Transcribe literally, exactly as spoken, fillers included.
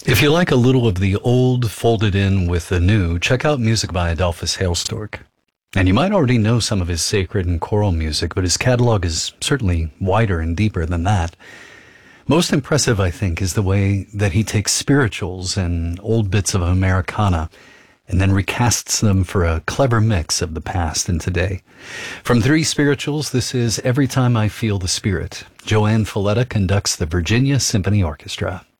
If you like a little of the old folded in with the new, check out music by Adolphus Hailstork. And you might already know some of his sacred and choral music, but his catalog is certainly wider and deeper than that. Most impressive, I think, is the way that he takes spirituals and old bits of Americana and then recasts them for a clever mix of the past and today. From Three Spirituals, this is Every Time I Feel the Spirit. Joanne Falletta conducts the Virginia Symphony Orchestra.